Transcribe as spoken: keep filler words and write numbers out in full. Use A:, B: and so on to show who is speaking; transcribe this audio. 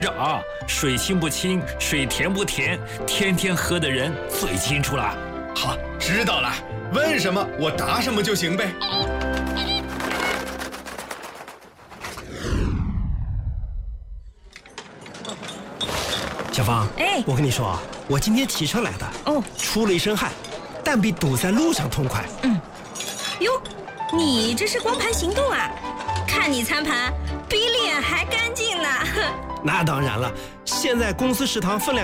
A: 啊，水清不清，水甜不甜，天天喝的人最清楚了。
B: 好，知道了，问什么我答什么就行呗。
C: 小芳，
D: 哎，
C: 我跟你说啊，我今天骑车来的，
D: 哦，
C: 出了一身汗，但比堵在路上痛快。
D: 嗯，哟，你这是光盘行动啊？看你餐盘比脸还干净呢。
C: 那当然了，现在公司食堂分量